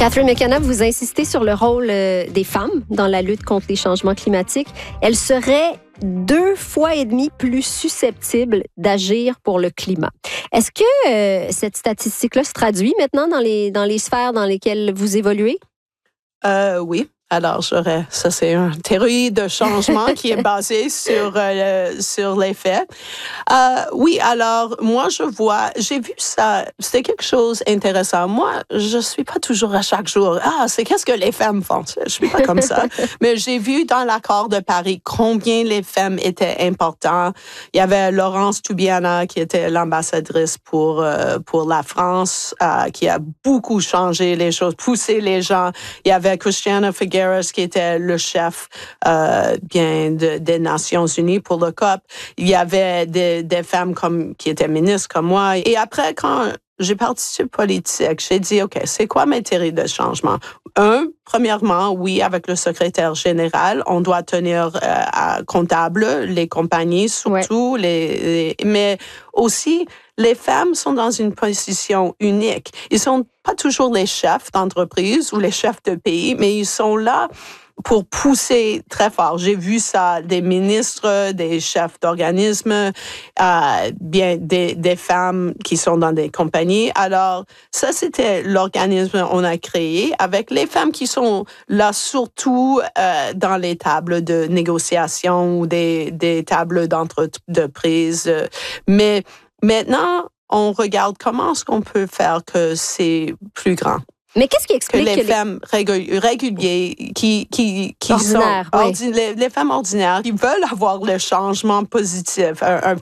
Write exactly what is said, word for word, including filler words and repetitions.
Catherine McKenna, vous insistez sur le rôle euh, des femmes dans la lutte contre les changements climatiques. Elles seraient deux fois et demi plus susceptibles d'agir pour le climat. Est-ce que euh, cette statistique-là se traduit maintenant dans les, dans les sphères dans lesquelles vous évoluez? Euh, oui. Alors, j'aurais, ça c'est une théorie de changement qui est basée sur, euh, sur les faits. Euh, oui, alors, moi, je vois, j'ai vu ça, c'était quelque chose d'intéressant. Moi, je suis pas toujours à chaque jour, ah, c'est qu'est-ce que les femmes font? Je suis pas comme ça. Mais j'ai vu dans l'accord de Paris combien les femmes étaient importantes. Il y avait Laurence Toubiana qui était l'ambassadrice pour, euh, pour la France, euh, qui a beaucoup changé les choses, poussé les gens. Il y avait Christiana Figueres qui était le chef euh, bien de, des Nations Unies pour le C O P. Il y avait des, des femmes comme qui étaient ministres comme moi. Et après, quand j'ai participé politique, j'ai dit, OK, c'est quoi mes théories de changement? Un, premièrement, oui, avec le secrétaire général, on doit tenir euh, à comptable les compagnies, surtout, ouais. les, les, mais aussi, les femmes sont dans une position unique. Ils sont pas toujours les chefs d'entreprise ou les chefs de pays, mais ils sont là pour pousser très fort. J'ai vu ça des ministres, des chefs d'organismes, euh, bien des, des femmes qui sont dans des compagnies. Alors, ça, c'était l'organisme qu'on a créé avec les femmes qui sont là surtout euh, dans les tables de négociation ou des, des tables d'entreprise. Mais maintenant, on regarde comment est-ce qu'on peut faire que c'est plus grand. Mais qu'est-ce qui explique que les que les femmes régu- régulières qui qui qui ordinaires, sont oui. ordi- les, les femmes ordinaires qui veulent avoir le changement positif, un, un